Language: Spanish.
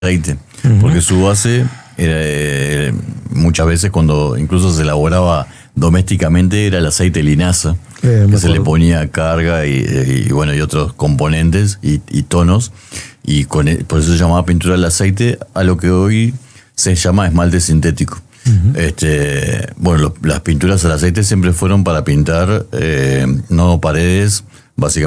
aceite, porque su base era, muchas veces cuando incluso se elaboraba domésticamente era el aceite de linaza, que se le ponía carga y bueno, y otros componentes y tonos, y por eso se llamaba pintura al aceite, a lo que hoy se llama esmalte sintético. Bueno, las pinturas al aceite siempre fueron para pintar no paredes, básicamente